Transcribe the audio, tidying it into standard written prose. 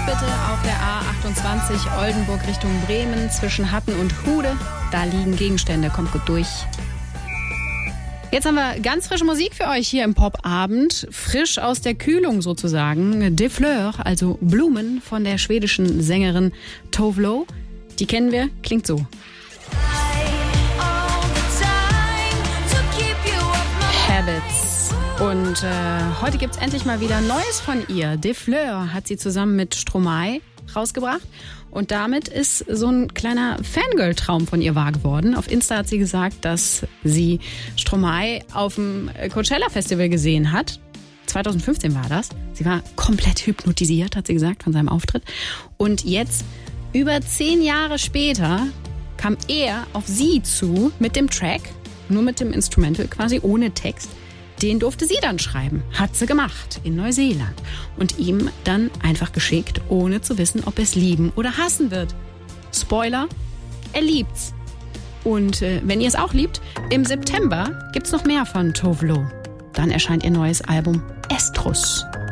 bitte auf der A28 Oldenburg Richtung Bremen zwischen Hatten und Hude. Da liegen Gegenstände, kommt gut durch. Jetzt haben wir ganz frische Musik für euch hier im Popabend. Frisch aus der Kühlung sozusagen. Des Fleurs, also Blumen von der schwedischen Sängerin Tove Lo. Die kennen wir, klingt so. Habits. Und heute gibt's endlich mal wieder Neues von ihr. Des Fleurs hat sie zusammen mit Stromae rausgebracht. Und damit ist so ein kleiner Fangirl-Traum von ihr wahr geworden. Auf Insta hat sie gesagt, dass sie Stromae auf dem Coachella-Festival gesehen hat. 2015 war das. Sie war komplett hypnotisiert, hat sie gesagt, von seinem Auftritt. Und jetzt, über 10 Jahre später, kam er auf sie zu mit dem Track, nur mit dem Instrumental quasi, ohne Text. Den durfte sie dann schreiben. Hat sie gemacht in Neuseeland. Und ihm dann einfach geschickt, ohne zu wissen, ob er es lieben oder hassen wird. Spoiler, er liebt's. Und wenn ihr es auch liebt, im September gibt's noch mehr von Tove Lo. Dann erscheint ihr neues Album Estrus.